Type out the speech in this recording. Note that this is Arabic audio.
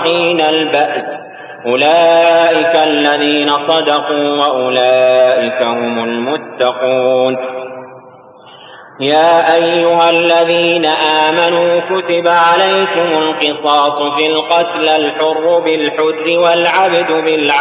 حين البأس أولئك الذين صدقوا وأولئك هم المتقون. يا أيها الذين آمنوا كتب عليكم القصاص في القتلى الحر بالحر والعبد بالعبد